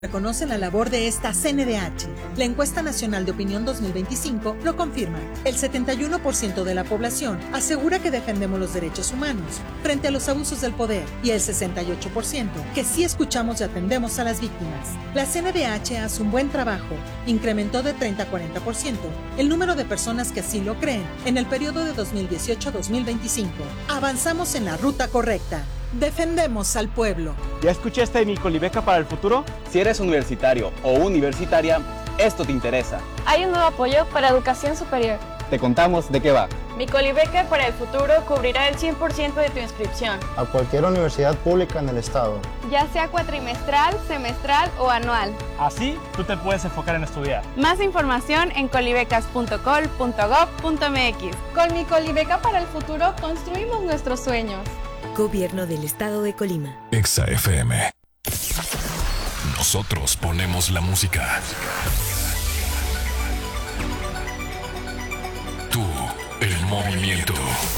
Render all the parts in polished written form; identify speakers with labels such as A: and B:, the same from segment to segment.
A: Reconocen la labor de esta CNDH. La encuesta nacional de opinión 2025 lo confirma. El 71% de la población asegura que defendemos los derechos humanos frente a los abusos del poder y el 68% que sí escuchamos y atendemos a las víctimas. La CNDH hace un buen trabajo. Incrementó de 30 a 40% el número de personas que así lo creen en el periodo de 2018 a 2025. Avanzamos en la ruta correcta. Defendemos al pueblo.
B: ¿Ya escuchaste de mi Colibeca para el futuro?
C: Si eres universitario o universitaria, esto te interesa.
D: Hay un nuevo apoyo para educación superior.
C: Te contamos de qué va.
D: Mi Colibeca para el futuro cubrirá el 100% de tu inscripción
E: a cualquier universidad pública en el estado,
D: ya sea cuatrimestral, semestral o anual.
B: Así tú te puedes enfocar en estudiar.
D: Más información en colibecas.col.gov.mx. Con mi Colibeca para el futuro construimos nuestros sueños.
F: Gobierno del Estado de Colima.
G: Exa FM. Nosotros ponemos la música. Tú, el movimiento.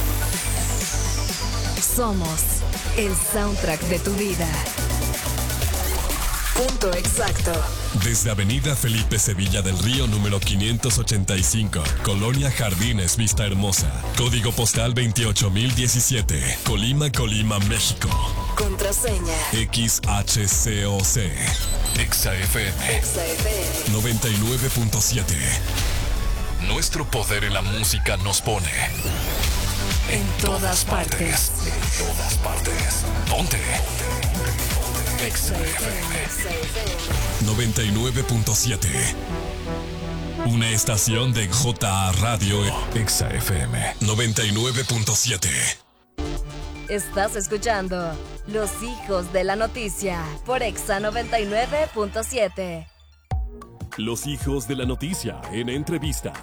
F: Somos el soundtrack de tu vida. Punto exacto.
G: Desde Avenida Felipe Sevilla del Río número 585, Colonia Jardines, Vista Hermosa. Código postal 28017, Colima, Colima, México.
F: Contraseña
G: XHCOC. Exa FM.
F: Exa FM
G: 99.7. Nuestro poder en la música nos pone en todas partes. En todas partes. Ponte. Exa FM 99.7. Una estación de JA Radio. Exa FM 99.7.
F: Estás escuchando Los Hijos de la Noticia por Exa 99.7.
G: Los Hijos de la Noticia en entrevista.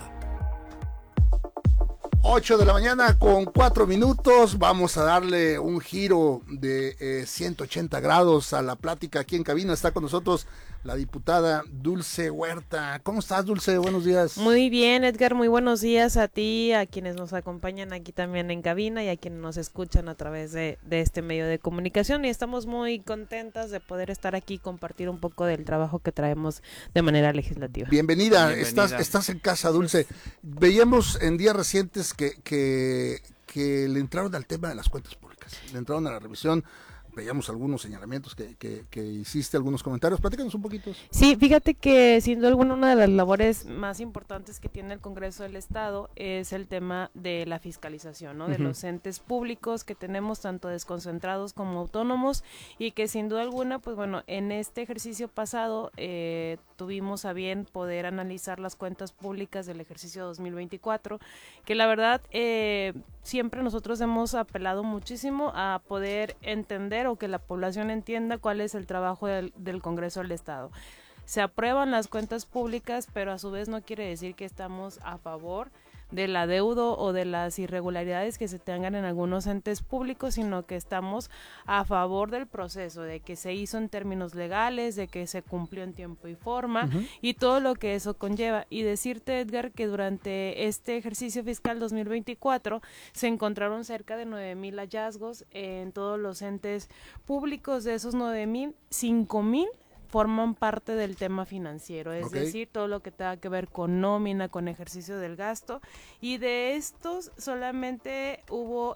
H: 8 de la mañana con 4 minutos. Vamos a darle un giro de 180 grados a la plática. Aquí en cabina está con nosotros la diputada Dulce Huerta. ¿Cómo estás, Dulce? Buenos días.
I: Muy bien, Edgar, muy buenos días a ti, a quienes nos acompañan aquí también en cabina y a quienes nos escuchan a través de este medio de comunicación, y estamos muy contentas de poder estar aquí y compartir un poco del trabajo que traemos de manera legislativa.
H: Bienvenida. Estás en casa, Dulce. Veíamos en días recientes que le entraron al tema de las cuentas públicas, le entraron a la revisión. Veíamos algunos señalamientos que hiciste, algunos comentarios. Platícanos un poquito.
I: Sí, fíjate que sin duda alguna una de las labores más importantes que tiene el Congreso del Estado es el tema de la fiscalización, ¿no? De los entes públicos que tenemos, tanto desconcentrados como autónomos, y que sin duda alguna, pues bueno, en este ejercicio pasado tuvimos a bien poder analizar las cuentas públicas del ejercicio 2024, que la verdad siempre nosotros hemos apelado muchísimo a poder entender o que la población entienda cuál es el trabajo del Congreso del Estado. Se aprueban las cuentas públicas, pero a su vez no quiere decir que estamos a favor del adeudo o de las irregularidades que se tengan en algunos entes públicos, sino que estamos a favor del proceso, de que se hizo en términos legales, de que se cumplió en tiempo y forma, y todo lo que eso conlleva. Y decirte, Edgar, que durante este ejercicio fiscal 2024 se encontraron cerca de 9,000 hallazgos en todos los entes públicos. De esos 9,000, 5,000 forman parte del tema financiero, es decir, todo lo que tenga que ver con nómina, con ejercicio del gasto, y de estos solamente hubo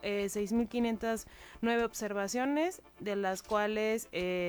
I: 6,509 observaciones, de las cuales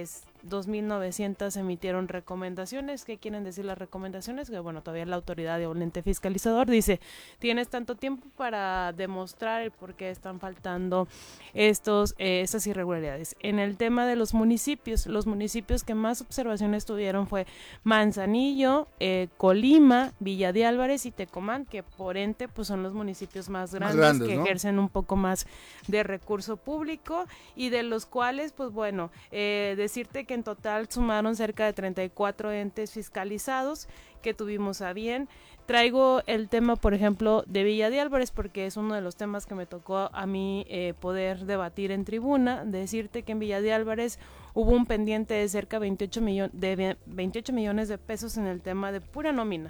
I: 2,900 emitieron recomendaciones. ¿Qué quieren decir las recomendaciones? Que bueno, todavía la autoridad de un ente fiscalizador dice, tienes tanto tiempo para demostrar el por qué están faltando estas irregularidades. En el tema de los municipios que más observaciones tuvieron fue Manzanillo, Colima, Villa de Álvarez y Tecomán, que por ente pues son los municipios más grandes, que ¿no? ejercen un poco más de recurso público, y de los cuales pues bueno, decirte que en total sumaron cerca de 34 entes fiscalizados que tuvimos a bien. Traigo el tema, por ejemplo, de Villa de Álvarez, porque es uno de los temas que me tocó a mí poder debatir en tribuna. Decirte que en Villa de Álvarez hubo un pendiente de cerca de 28 millones de pesos en el tema de pura nómina.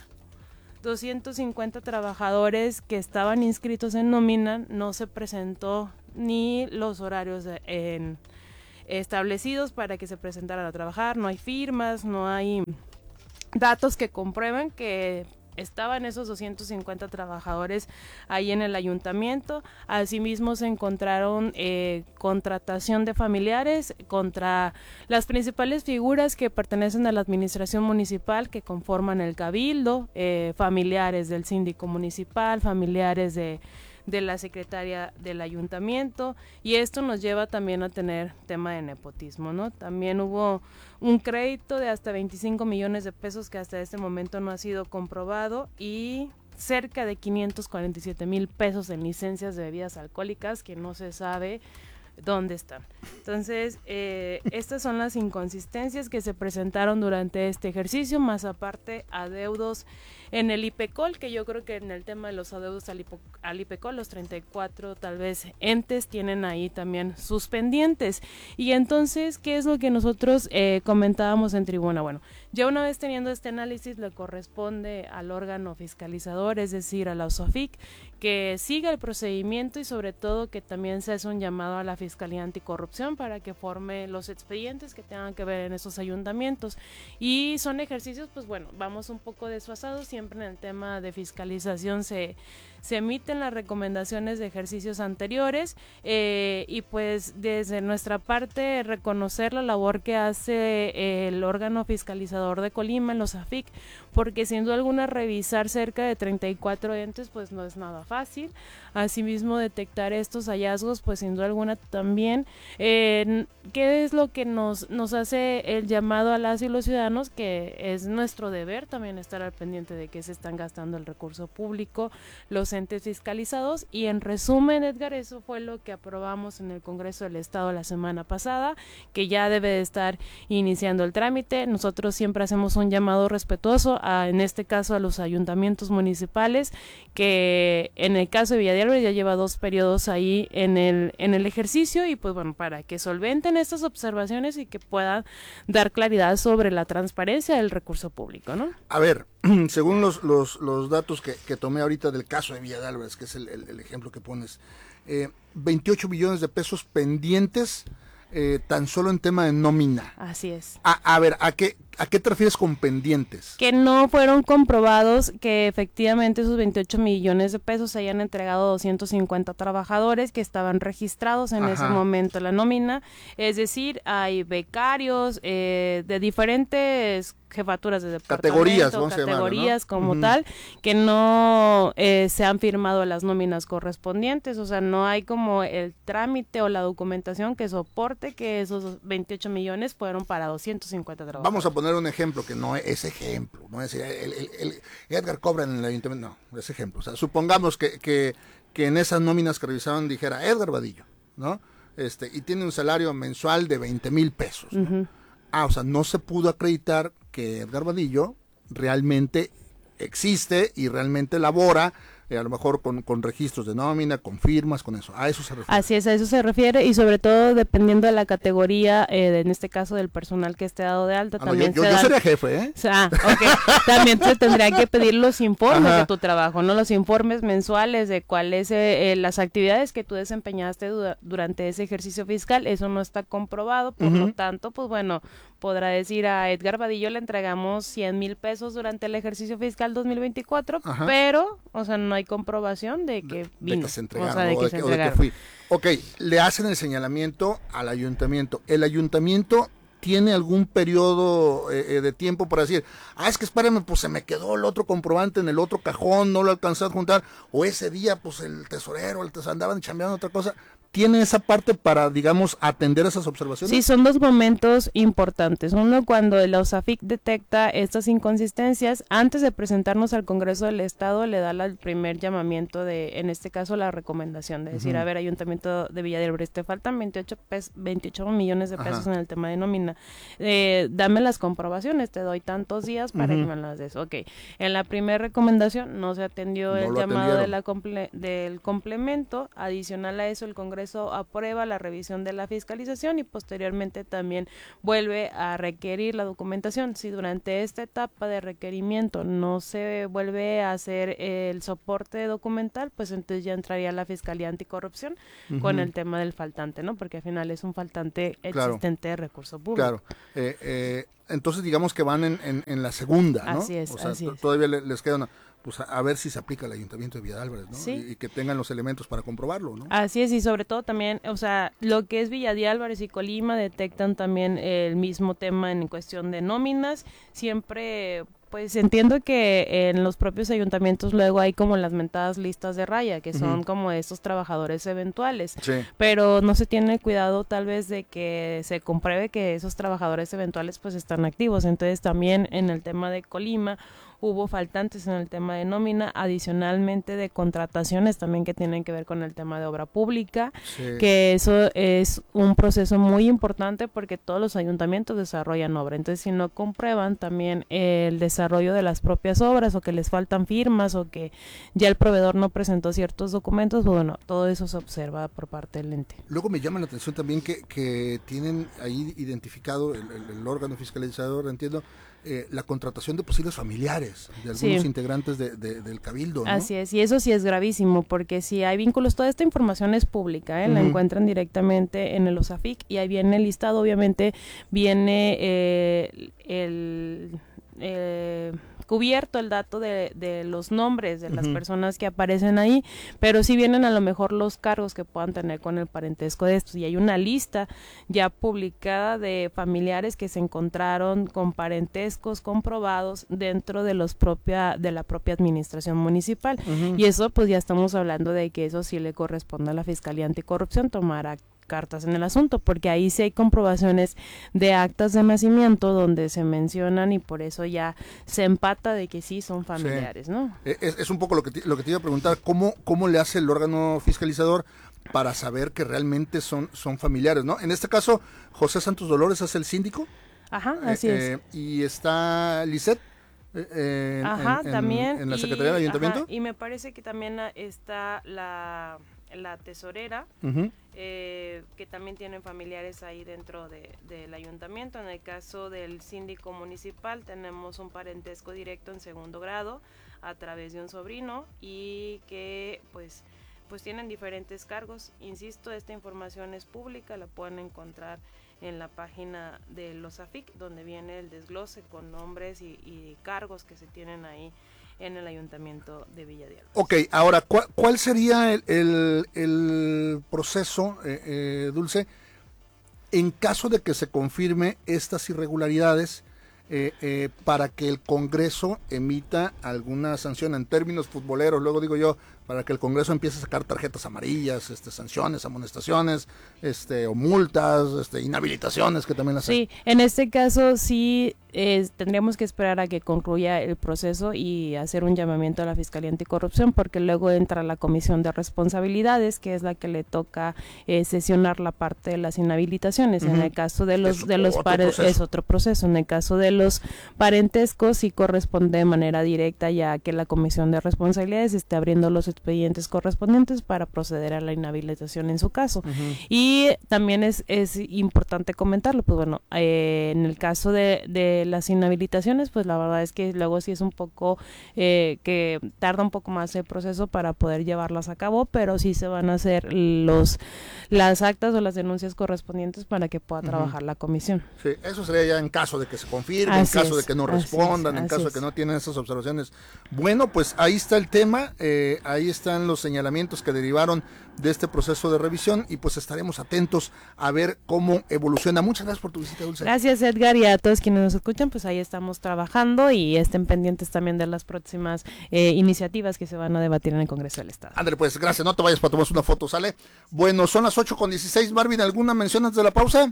I: 250 trabajadores que estaban inscritos en nómina, no se presentó ni los horarios en establecidos para que se presentaran a trabajar, no hay firmas, no hay datos que comprueben que estaban esos 250 trabajadores ahí en el ayuntamiento. Asimismo se encontraron contratación de familiares contra las principales figuras que pertenecen a la administración municipal, que conforman el cabildo, familiares del síndico municipal, familiares de la secretaria del ayuntamiento, y esto nos lleva también a tener tema de nepotismo, ¿no? También hubo un crédito de hasta 25 millones de pesos que hasta este momento no ha sido comprobado, y cerca de 547,000 pesos en licencias de bebidas alcohólicas que no se sabe dónde están. Entonces, estas son las inconsistencias que se presentaron durante este ejercicio, más aparte adeudos en el IPECOL, que yo creo que en el tema de los adeudos al IPECOL, los 34 tal vez entes tienen ahí también sus pendientes. Y entonces, ¿qué es lo que nosotros comentábamos en tribuna? Bueno, ya una vez teniendo este análisis, le corresponde al órgano fiscalizador, es decir, a la USAFIC, que siga el procedimiento y sobre todo que también se hace un llamado a la Fiscalía Anticorrupción para que forme los expedientes que tengan que ver en esos ayuntamientos. Y son ejercicios, pues bueno, vamos un poco desfasados, siempre en el tema de fiscalización se emiten las recomendaciones de ejercicios anteriores, y pues desde nuestra parte reconocer la labor que hace el órgano fiscalizador de Colima, en los AFIC, porque sin duda alguna revisar cerca de 34 entes pues no es nada fácil. Asimismo, detectar estos hallazgos pues sin duda alguna también, ¿qué es lo que nos hace el llamado a las y los ciudadanos? Que es nuestro deber también estar al pendiente de que se están gastando el recurso público, los entes fiscalizados. Y en resumen, Edgar, eso fue lo que aprobamos en el Congreso del Estado la semana pasada, que ya debe de estar iniciando el trámite. Nosotros siempre hacemos un llamado respetuoso en este caso a los ayuntamientos municipales, que en el caso de Villa de Álvarez ya lleva 2 periodos ahí en el ejercicio, y pues bueno, para que solventen estas observaciones y que puedan dar claridad sobre la transparencia del recurso público, ¿no?
H: A ver, según los datos que tomé ahorita del caso de Villa de Álvarez, que es el ejemplo que pones, 28 millones de pesos pendientes tan solo en tema de nómina.
I: Así es.
H: A ver, ¿a qué te refieres con pendientes?
I: Que no fueron comprobados que efectivamente esos 28 millones de pesos se hayan entregado a 250 trabajadores que estaban registrados en ese momento la nómina. Es decir, hay becarios de diferentes jefaturas de departamento, categorías, ¿no? Como tal, que no se han firmado las nóminas correspondientes. O sea, no hay como el trámite o la documentación que soporte que esos 28 millones fueron para 250 trabajadores.
H: Vamos a poner un ejemplo que no es ejemplo, no es el Edgar cobra en el ayuntamiento, no, es ejemplo. O sea, supongamos que en esas nóminas que revisaban dijera Edgar Vadillo, ¿no? Y tiene un salario mensual de 20,000 pesos, ¿no? O sea, no se pudo acreditar que Edgar Vadillo realmente existe y realmente labora, a lo mejor con registros de nómina, con firmas, con eso. A eso se refiere.
I: Así es, a eso se refiere, y sobre todo dependiendo de la categoría, en este caso del personal que esté dado de alta. También
H: yo sería jefe, ¿eh?
I: Okay. También se tendrían que pedir los informes de tu trabajo, ¿no? Los informes mensuales de cuáles las actividades que tú desempeñaste durante ese ejercicio fiscal. Eso no está comprobado, por lo tanto, pues bueno, podrá decir a Edgar Vadillo le entregamos 100,000 pesos durante el ejercicio fiscal 2024, pero, o sea, no hay comprobación de que vino.
H: De que se entregaron, o de que fui. Ok, le hacen el señalamiento al ayuntamiento. ¿El ayuntamiento tiene algún periodo de tiempo para decir, es que espérame, pues se me quedó el otro comprobante en el otro cajón, no lo alcancé a juntar, o ese día, pues el tesorero, andaban chambeando otra cosa? ¿Tiene esa parte para, digamos, atender esas observaciones?
I: Sí, son 2 momentos importantes. Uno, cuando el USAFIC detecta estas inconsistencias, antes de presentarnos al Congreso del Estado, le da el primer llamamiento en este caso, la recomendación de decir, a ver, Ayuntamiento de Villa de Álvarez, te faltan 28 millones de pesos en el tema de nómina. Dame las comprobaciones, te doy tantos días para que me las des. Ok, en la primera recomendación no se atendió el llamado del complemento. Adicional a eso, el Congreso Congreso aprueba la revisión de la fiscalización y posteriormente también vuelve a requerir la documentación. Si durante esta etapa de requerimiento no se vuelve a hacer el soporte documental, pues entonces ya entraría la Fiscalía Anticorrupción con el tema del faltante, ¿no? Porque al final es un faltante existente de recurso público.
H: Claro. Entonces digamos que van en la segunda, ¿no?
I: Así es,
H: o sea,
I: así es.
H: Todavía les queda una, pues a ver si se aplica al Ayuntamiento de Villa de Álvarez, ¿no?
I: Sí.
H: Y que tengan los elementos para comprobarlo, ¿no?
I: Así es, y sobre todo también, o sea, lo que es Villa de Álvarez y Colima detectan también el mismo tema en cuestión de nóminas. Siempre, pues entiendo que en los propios ayuntamientos luego hay como las mentadas listas de raya, que son como estos trabajadores eventuales, pero no se tiene cuidado tal vez de que se compruebe que esos trabajadores eventuales pues están activos. Entonces también en el tema de Colima hubo faltantes en el tema de nómina, adicionalmente de contrataciones también que tienen que ver con el tema de obra pública, que eso es un proceso muy importante porque todos los ayuntamientos desarrollan obra. Entonces, si no comprueban también el desarrollo de las propias obras o que les faltan firmas o que ya el proveedor no presentó ciertos documentos, pues bueno, todo eso se observa por parte del ente.
H: Luego me llama la atención también que tienen ahí identificado el órgano fiscalizador, entiendo, la contratación de posibles familiares de algunos integrantes del Cabildo, ¿no?
I: Así es, y eso sí es gravísimo, porque si hay vínculos, toda esta información es pública, la encuentran directamente en el OSAFIC, y ahí viene el listado, obviamente viene cubierto el dato de los nombres de las personas que aparecen ahí, pero sí vienen a lo mejor los cargos que puedan tener con el parentesco de estos, y hay una lista ya publicada de familiares que se encontraron con parentescos comprobados dentro de de la propia administración municipal, y eso pues ya estamos hablando de que eso sí le corresponde a la Fiscalía Anticorrupción tomar cartas en el asunto, porque ahí sí hay comprobaciones de actas de nacimiento donde se mencionan y por eso ya se empata de que sí son familiares, ¿no?
H: Es un poco lo que te iba a preguntar, ¿cómo le hace el órgano fiscalizador para saber que realmente son familiares, ¿no? En este caso, José Santos Dolores es el síndico.
I: Ajá, así es.
H: Y está Lisette.
I: También.
H: En la Secretaría del Ayuntamiento.
I: Y me parece que también está la tesorera, que también tienen familiares ahí dentro del ayuntamiento. En el caso del síndico municipal tenemos un parentesco directo en segundo grado a través de un sobrino y que pues tienen diferentes cargos. Insisto, esta información es pública, la pueden encontrar en la página de los AFIC, donde viene el desglose con nombres y cargos que se tienen ahí en el Ayuntamiento de Villa de Álvarez.
H: Ok, ahora, ¿cuál sería el proceso, Dulce, en caso de que se confirme estas irregularidades para que el Congreso emita alguna sanción en términos futboleros? Luego digo yo, para que el Congreso empiece a sacar tarjetas amarillas, sanciones, amonestaciones, o multas, inhabilitaciones, que también las hay.
I: Sí, en este caso sí tendríamos que esperar a que concluya el proceso y hacer un llamamiento a la Fiscalía Anticorrupción, porque luego entra la Comisión de Responsabilidades, que es la que le toca sesionar la parte de las inhabilitaciones. En el caso de los es otro proceso. En el caso de los parentescos sí corresponde de manera directa ya que la Comisión de Responsabilidades esté abriendo los expedientes correspondientes para proceder a la inhabilitación en su caso. Y también es importante comentarlo, pues bueno, en el caso de las inhabilitaciones, pues la verdad es que luego sí es un poco que tarda un poco más el proceso para poder llevarlas a cabo, pero sí se van a hacer las actas o las denuncias correspondientes para que pueda trabajar la comisión.
H: Sí, eso sería ya en caso de que se confirme, en caso de que no respondan, en caso de que no tienen esas observaciones. Bueno, pues ahí está el tema, ahí están los señalamientos que derivaron de este proceso de revisión y pues estaremos atentos a ver cómo evoluciona. Muchas gracias por tu visita, Dulce.
I: Gracias, Edgar, y a todos quienes nos escuchan, pues ahí estamos trabajando y estén pendientes también de las próximas iniciativas que se van a debatir en el Congreso del Estado.
H: Ándale, pues gracias, no te vayas para tomarse una foto, ¿sale? Bueno, son las 8:16, Marvin, ¿alguna mención antes de la pausa?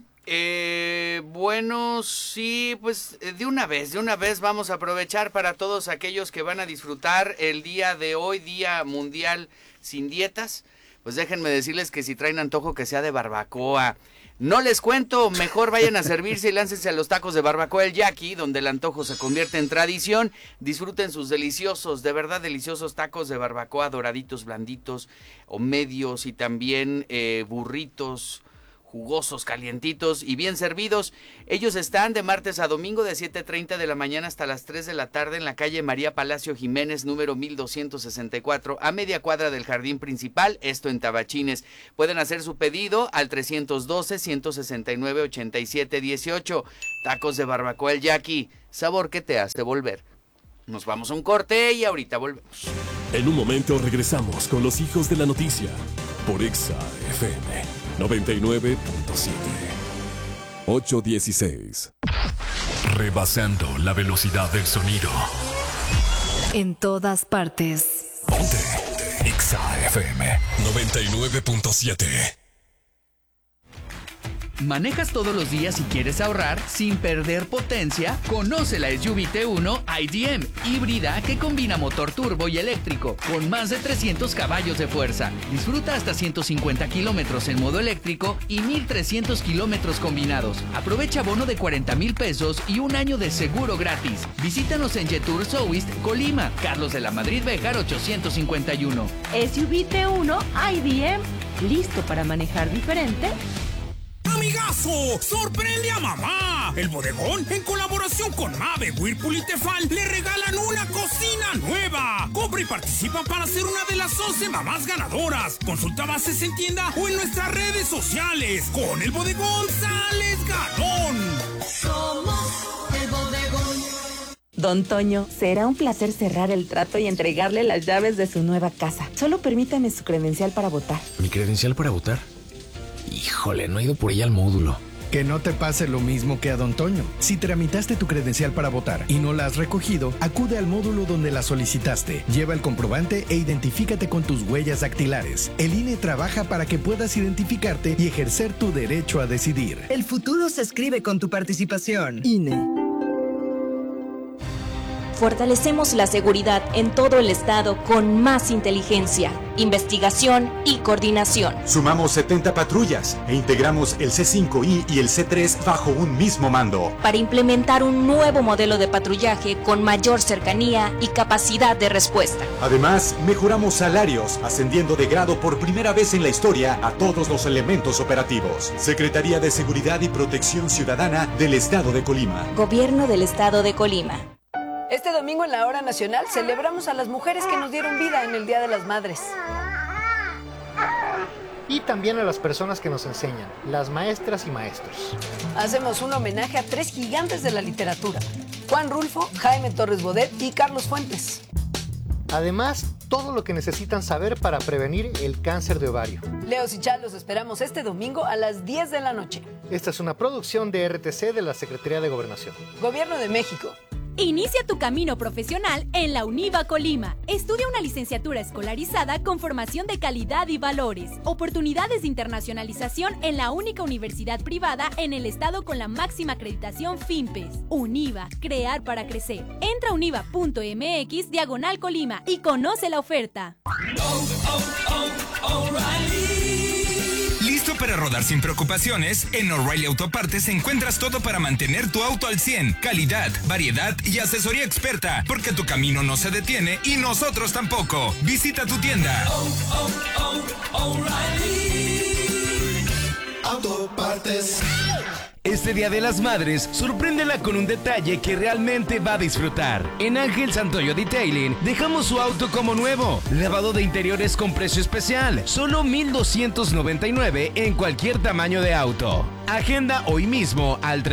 J: Bueno, sí, pues de una vez vamos a aprovechar para todos aquellos que van a disfrutar el día de hoy, Día Mundial Sin Dietas. Pues déjenme decirles que si traen antojo que sea de barbacoa, No les cuento, mejor vayan a servirse y láncense a los tacos de barbacoa El Jackie, donde el antojo se convierte en tradición. Disfruten sus deliciosos, de verdad deliciosos tacos de barbacoa, doraditos, blanditos o medios, y también burritos jugosos, calientitos y bien servidos. Ellos están de martes a domingo de 7:30 de la mañana hasta las 3 de la tarde en la calle María Palacio Jiménez, número 1264, a media cuadra del jardín principal, esto en Tabachines. Pueden hacer su pedido al 312-169-8718. Tacos de barbacoa El Jackie, sabor que te hace volver. Nos vamos a un corte y ahorita volvemos.
G: En un momento regresamos con los hijos de la noticia por Exa FM 99.7. 8:16. Rebasando la velocidad del sonido.
F: En todas partes.
G: Ponte Exa FM 99.7.
J: ¿Manejas todos los días y quieres ahorrar sin perder potencia? Conoce la SUV T1 IDM, híbrida que combina motor turbo y eléctrico, con más de 300 caballos de fuerza. Disfruta hasta 150 kilómetros en modo eléctrico y 1,300 kilómetros combinados. Aprovecha bono de 40,000 pesos y un año de seguro gratis. Visítanos en Jetour South, Colima, Carlos de la Madrid Béjar 851.
K: SUV T1 IDM, ¿listo para manejar diferente?
L: ¡Amigazo! ¡Sorprende a mamá! El Bodegón, en colaboración con Mave, Whirlpool y Tefal, le regalan una cocina nueva. Compra y participa para ser una de las 11 mamás ganadoras. Consulta bases en tienda o en nuestras redes sociales. Con el Bodegón sales ganón.
K: Somos el Bodegón. Don Toño, será un placer cerrar el trato y entregarle las llaves de su nueva casa. Solo permítame su credencial para votar.
M: ¿Mi credencial para votar? Híjole, no he ido por ella al módulo.
N: Que no te pase lo mismo que a Don Toño. Si tramitaste tu credencial para votar y no la has recogido, acude al módulo donde la solicitaste. Lleva el comprobante e identifícate con tus huellas dactilares. El INE trabaja para que puedas identificarte y ejercer tu derecho a decidir.
O: El futuro se escribe con tu participación. INE.
P: Fortalecemos la seguridad en todo el estado con más inteligencia, investigación y coordinación.
Q: Sumamos 70 patrullas e integramos el C5I y el C3 bajo un mismo mando.
P: Para implementar un nuevo modelo de patrullaje con mayor cercanía y capacidad de respuesta.
Q: Además, mejoramos salarios, ascendiendo de grado por primera vez en la historia a todos los elementos operativos. Secretaría de Seguridad y Protección Ciudadana del Estado de Colima.
P: Gobierno del Estado de Colima.
R: Este domingo en la Hora Nacional celebramos a las mujeres que nos dieron vida en el Día de las Madres.
E: Y también a las personas que nos enseñan, las maestras y maestros.
R: Hacemos un homenaje a 3 gigantes de la literatura: Juan Rulfo, Jaime Torres Bodet y Carlos Fuentes.
E: Además, todo lo que necesitan saber para prevenir el cáncer de ovario.
R: Leos y Chal los esperamos este domingo a las 10 de la noche.
E: Esta es una producción de RTC de la Secretaría de Gobernación.
R: Gobierno de México.
S: Inicia tu camino profesional en la UNIVA Colima. Estudia una licenciatura escolarizada con formación de calidad y valores. Oportunidades de internacionalización en la única universidad privada en el estado con la máxima acreditación FIMPES. UNIVA, crear para crecer. Entra a univa.mx/Colima y conoce la oferta.
L: ¿Listo para rodar sin preocupaciones? En O'Reilly Autopartes encuentras todo para mantener tu auto al 100. Calidad, variedad y asesoría experta, porque tu camino no se detiene y nosotros tampoco. Visita tu tienda.
T: O'Reilly Autopartes.
U: Este Día de las Madres, sorpréndela con un detalle que realmente va a disfrutar. En Ángel Santoyo Detailing, dejamos su auto como nuevo. Lavado de interiores con precio especial. Solo $1,299 en cualquier tamaño de auto. Agenda hoy mismo al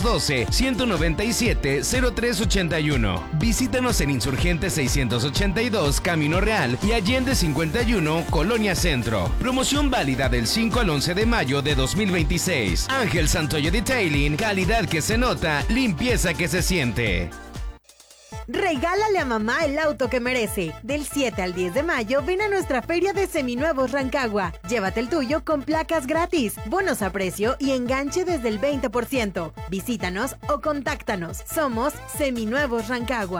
U: 312-197-0381. Visítanos en Insurgente 682, Camino Real y Allende 51, Colonia Centro. Promoción válida del 5 al 11 de mayo de 2026. Ángel Santoyo Detailing, calidad que se nota, limpieza que se siente.
V: Regálale a mamá el auto que merece. Del 7 al 10 de mayo ven a nuestra feria de seminuevos Rancagua. Llévate el tuyo con placas gratis, bonos a precio y enganche desde el 20%. Visítanos o contáctanos. Somos Seminuevos Rancagua.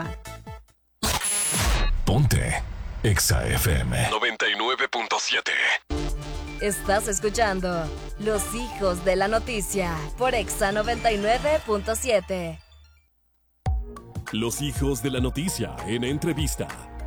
G: Ponte Exa FM 99.7.
F: Estás escuchando Los Hijos de la Noticia por Exa 99.7.
G: Los Hijos de la Noticia en entrevista.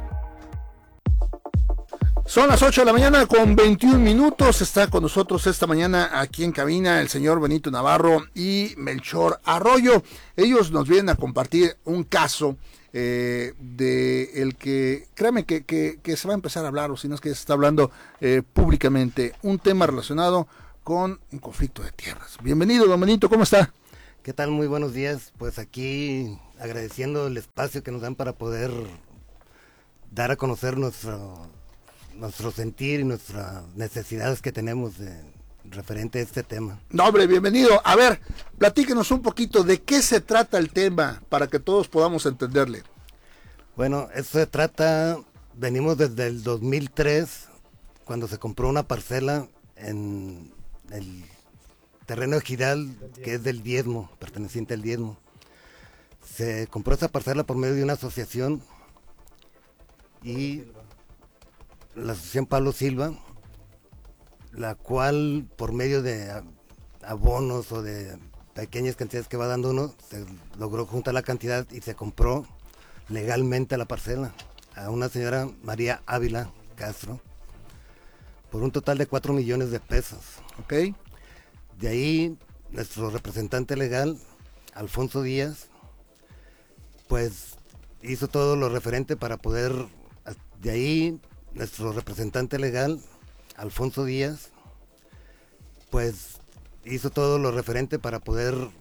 H: Son las 8 de la mañana con 21 minutos. Está con nosotros esta mañana aquí en cabina el señor Benito Navarro y Melchor Arroyo. Ellos nos vienen a compartir un caso de el que, créame que se va a empezar a hablar, o si no es que se está hablando públicamente, un tema relacionado con un conflicto de tierras. Bienvenido, don Benito, ¿cómo está?
A: ¿Qué tal? Muy buenos días. Pues aquí agradeciendo el espacio que nos dan para poder dar a conocer nuestro sentir y nuestras necesidades que tenemos referente a este tema.
H: No, hombre, bienvenido. A ver, platíquenos un poquito de qué se trata el tema para que todos podamos entenderle.
A: Bueno, eso se trata, venimos desde el 2003, cuando se compró una parcela en el terreno ejidal, que es del diezmo, perteneciente al diezmo. Se compró esa parcela por medio de una asociación y la asociación Pablo Silva, la cual por medio de abonos o de pequeñas cantidades que va dando uno, se logró juntar la cantidad y se compró legalmente la parcela a una señora María Ávila Castro por un total de 4 millones de pesos.
H: Ok.
A: De ahí nuestro representante legal, Alfonso Díaz, pues hizo todo lo referente para poder, de ahí nuestro representante legal, Alfonso Díaz, pues hizo todo lo referente para poder